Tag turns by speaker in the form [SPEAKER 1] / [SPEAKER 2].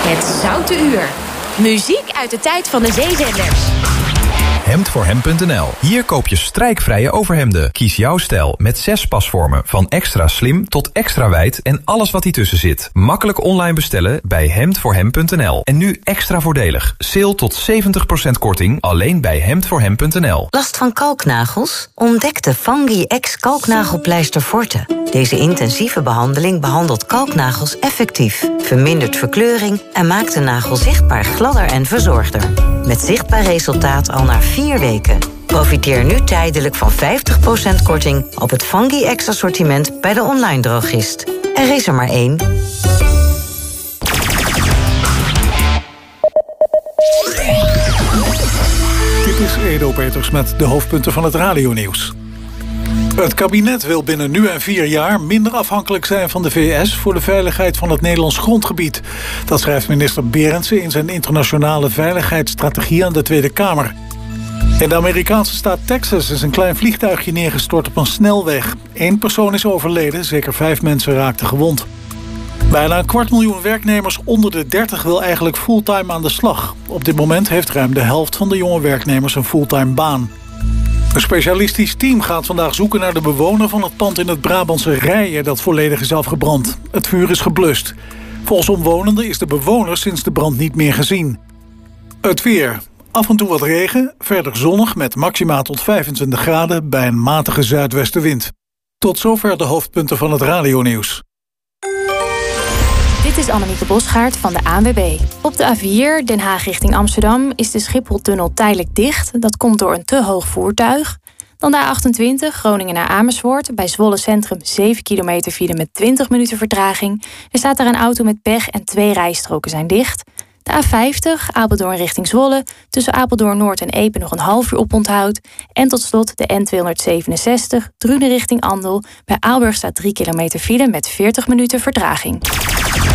[SPEAKER 1] Het Zoute Uur. Muziek uit de tijd van de zeezenders.
[SPEAKER 2] Hemdvoorhem.nl. Hier koop je strijkvrije overhemden. Kies jouw stijl met 6 pasvormen. Van extra slim tot extra wijd en alles wat tussen zit. Makkelijk online bestellen bij Hemdvoorhem.nl. En nu extra voordelig. Sale tot 70% korting alleen bij Hemdvoorhem.nl.
[SPEAKER 3] Last van kalknagels? Ontdek de Fungi X kalknagelpleister Forte. Deze intensieve behandeling behandelt kalknagels effectief, vermindert verkleuring en maakt de nagel zichtbaar gladder en verzorgder. Met zichtbaar resultaat al na 4 weken. Profiteer nu tijdelijk van 50% korting op het Fungi X assortiment bij de online drogist. Er is er maar 1.
[SPEAKER 4] Dit is Edo Peters met de hoofdpunten van het radionieuws. Het kabinet wil binnen nu en 4 jaar minder afhankelijk zijn van de VS... voor de veiligheid van het Nederlands grondgebied. Dat schrijft minister Berendsen in zijn internationale veiligheidsstrategie aan de Tweede Kamer. In de Amerikaanse staat Texas is een klein vliegtuigje neergestort op een snelweg. 1 persoon is overleden, zeker 5 mensen raakten gewond. Bijna 250.000 werknemers onder de 30 wil eigenlijk fulltime aan de slag. Op dit moment heeft ruim de helft van de jonge werknemers een fulltime baan. Een specialistisch team gaat vandaag zoeken naar de bewoner van het pand in het Brabantse Rijen dat volledig is afgebrand. Het vuur is geblust. Volgens omwonenden is de bewoner sinds de brand niet meer gezien. Het weer. Af en toe wat regen, verder zonnig met maxima tot 25 graden bij een matige zuidwestenwind. Tot zover de hoofdpunten van het radionieuws.
[SPEAKER 5] Dit is Annemieke Bosgaard van de ANWB. Op de A4 Den Haag richting Amsterdam is de Schipholtunnel tijdelijk dicht. Dat komt door een te hoog voertuig. Dan de A28 Groningen naar Amersfoort. Bij Zwolle Centrum 7 kilometer file met 20 minuten vertraging. Er staat daar een auto met pech en 2 rijstroken zijn dicht. De A50 Apeldoorn richting Zwolle. Tussen Apeldoorn Noord en Epe nog een half uur oponthoud. En tot slot de N267 Drunen richting Andel. Bij Aalburg staat 3 kilometer file met 40 minuten vertraging.